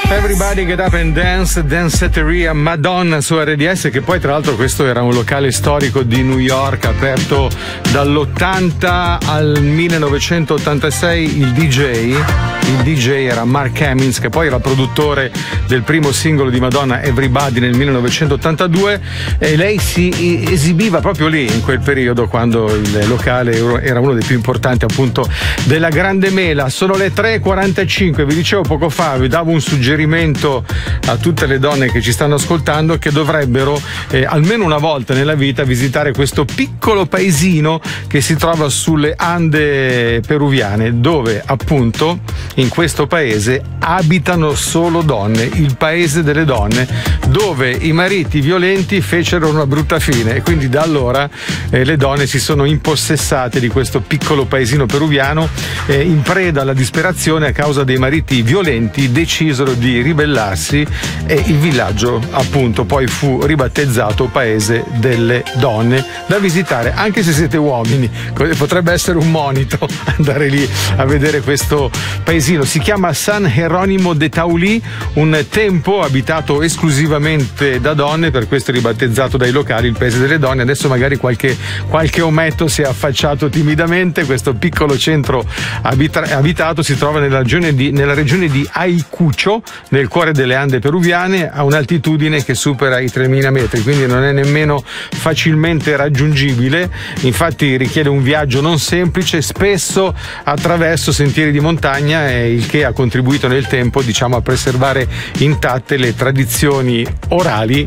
Everybody Get Up and Dance, Danceteria Madonna su RDS, che poi tra l'altro questo era un locale storico di New York aperto dall'80 al 1986. Il DJ era Mark Hemmings, che poi era produttore del primo singolo di Madonna, Everybody, nel 1982, e lei si esibiva proprio lì in quel periodo, quando il locale era uno dei più importanti appunto della Grande Mela. Sono le 3:45, vi dicevo poco fa, vi davo un suggerimento a tutte le donne che ci stanno ascoltando che dovrebbero almeno una volta nella vita visitare questo piccolo paesino che si trova sulle Ande peruviane, dove appunto in questo paese abitano solo donne, il paese delle donne, dove i mariti violenti fecero una brutta fine, e quindi da allora le donne si sono impossessate di questo piccolo paesino peruviano, in preda alla disperazione a causa dei mariti violenti decisero di ribellarsi, e il villaggio appunto poi fu ribattezzato Paese delle Donne, da visitare anche se siete uomini. Potrebbe essere un monito andare lì a vedere questo paesino. Si chiama San Jerónimo de Taulí, un tempo abitato esclusivamente da donne, per questo è ribattezzato dai locali il Paese delle Donne. Adesso magari qualche ometto si è affacciato timidamente. Questo piccolo centro abitato si trova nella regione di Ayacucho, nel cuore delle Ande peruviane, a un'altitudine che supera i 3000 metri, quindi non è nemmeno facilmente raggiungibile. Infatti richiede un viaggio non semplice, spesso attraverso sentieri di montagna, il che ha contribuito nel tempo, diciamo, a preservare intatte le tradizioni orali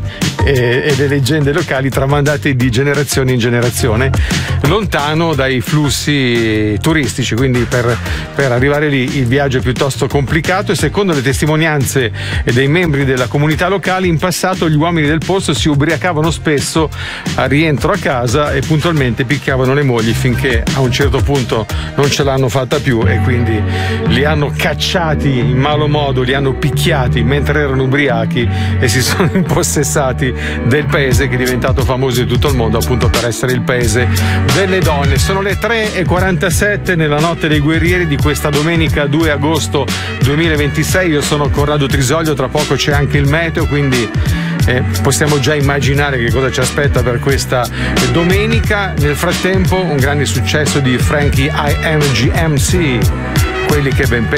e le leggende locali tramandate di generazione in generazione, lontano dai flussi turistici. Quindi per arrivare lì il viaggio è piuttosto complicato, e secondo le testimonianze dei membri della comunità locali, in passato gli uomini del posto si ubriacavano spesso a rientro a casa e puntualmente picchiavano le mogli, finché a un certo punto non ce l'hanno fatta più e quindi li hanno cacciati in malo modo, li hanno picchiati mentre erano ubriachi, e si sono impossessati del paese che è diventato famoso in tutto il mondo appunto per essere il Paese delle Donne. Sono le 3:47 nella notte dei guerrieri di questa domenica 2 agosto 2026. Io sono Corrado Trisoglio, tra poco c'è anche il meteo, quindi possiamo già immaginare che cosa ci aspetta per questa domenica. Nel frattempo un grande successo di Frankie IMG MC, Quelli che ben